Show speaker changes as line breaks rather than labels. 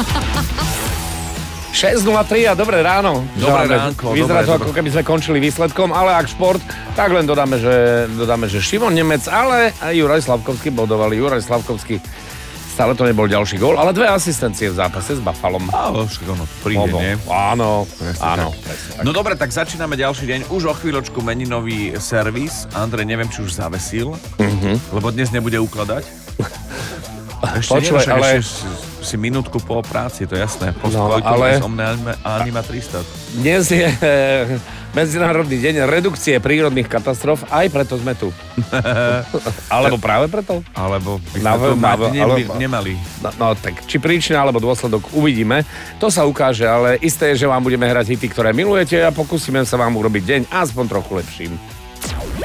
6:03 a dobré ráno.
Dobré ránko.
Vyzerá to, ako keby sme končili výsledkom, ale ak šport, tak len dodáme, že Šimon Nemec, ale aj Juraj Slavkovský bodovali. Juraj Slavkovský, stále to nebol ďalší gól, ale 2 asistencie v zápase s Buffalom.
Áno, však ono príde, nie?
Áno.
No dobre, tak začíname ďalší deň. Už o chvíľočku meninový servis. Andrej, neviem, či už zavesil, lebo dnes nebude ukladať. Ešte
Počúvaj, ale...
si minútku po práci, to je jasné.
Ale...
Anima 300.
Dnes je Medzinárodný deň redukcie prírodných katastrof, aj preto sme tu. Alebo práve preto?
Alebo by sme to nemali.
No tak, či príčina alebo dôsledok uvidíme. To sa ukáže, ale isté je, že vám budeme hrať hity, ktoré milujete a pokúsime sa vám urobiť deň aspoň trochu lepším.